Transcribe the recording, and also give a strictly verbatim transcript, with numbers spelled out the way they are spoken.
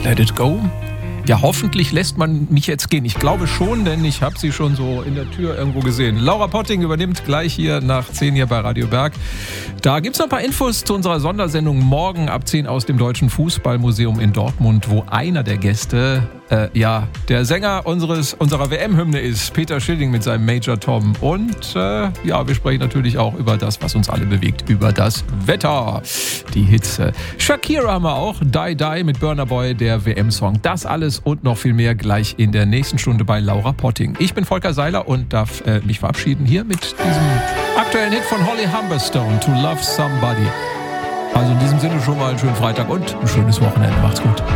Let It Go. Ja, hoffentlich lässt man mich jetzt gehen. Ich glaube schon, denn ich habe sie schon so in der Tür irgendwo gesehen. Laura Potting übernimmt gleich hier nach zehn hier bei Radio Berg. Da gibt es noch ein paar Infos zu unserer Sondersendung morgen ab zehn aus dem Deutschen Fußballmuseum in Dortmund, wo einer der Gäste, äh, ja, der Sänger unseres, unserer W M-Hymne ist, Peter Schilling mit seinem Major Tom. Und äh, ja, wir sprechen natürlich auch über das, was uns alle bewegt, über das Wetter, die Hitze. Shakira haben wir auch, Die Die mit Burna Boy, der W M-Song. Das alles und noch viel mehr gleich in der nächsten Stunde bei Laura Potting. Ich bin Volker Seiler und darf äh, mich verabschieden hier mit diesem aktuellen Hit von Holly Humberstone, To Love Somebody. Also in diesem Sinne schon mal einen schönen Freitag und ein schönes Wochenende. Macht's gut.